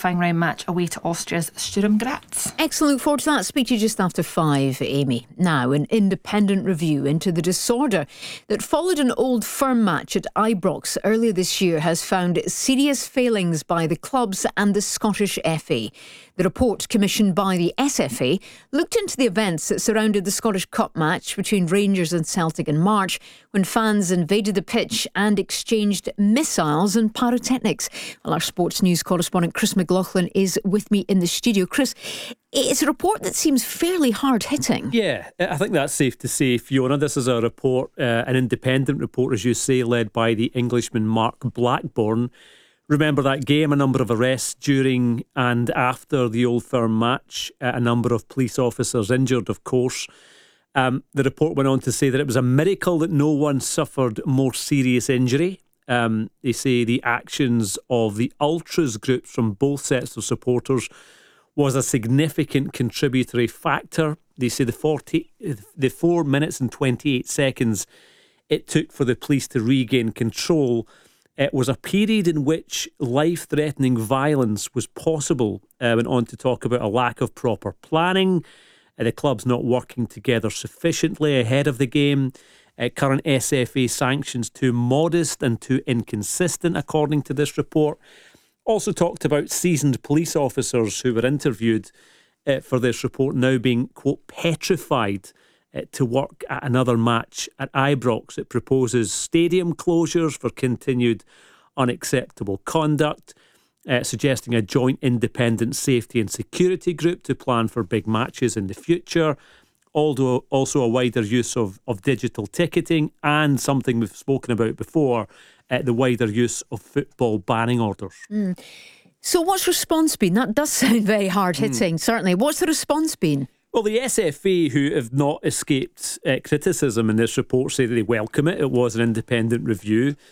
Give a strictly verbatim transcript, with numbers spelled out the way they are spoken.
qualifying round match away to Austria's Sturm Graz. Excellent, look forward to that. Speak to you just after five, Amy. Now, an independent review into the disorder that followed an Old Firm match at Ibrox earlier this year has found serious failings by the clubs and the Scottish F A. The report, commissioned by the S F A, looked into the events that surrounded the Scottish Cup match between Rangers and Celtic in March, when fans invaded the pitch and exchanged missiles and pyrotechnics. Well, our sports news correspondent Chris McLaughlin is with me in the studio. Chris, it's a report that seems fairly hard-hitting. Yeah, I think that's safe to say, Fiona. This is a report, uh, an independent report, as you say, led by the Englishman Mark Blackburn. Remember that game, a number of arrests during and after the Old Firm match, uh, a number of police officers injured, of course. Um, the report went on to say that it was a miracle that no one suffered more serious injury. Um, they say the actions of the ultras groups from both sets of supporters was a significant contributory factor. They say the forty, the four minutes and twenty-eight seconds it took for the police to regain control, it was a period in which life-threatening violence was possible. Uh, went on to talk about a lack of proper planning, uh, the clubs not working together sufficiently ahead of the game, uh, current S F A sanctions too modest and too inconsistent, according to this report. Also talked about seasoned police officers who were interviewed uh, for this report now being, quote, petrified uh, to work at another match at Ibrox. It proposes stadium closures for continued unacceptable conduct, uh, suggesting a joint independent safety and security group to plan for big matches in the future. Although also a wider use of, of digital ticketing and something we've spoken about before, uh, the wider use of football banning orders. Mm. So what's response been? That does sound very hard-hitting, mm. certainly. What's the response been? Well, the S F A, who have not escaped uh, criticism in this report, say that they welcome it. It was an independent review.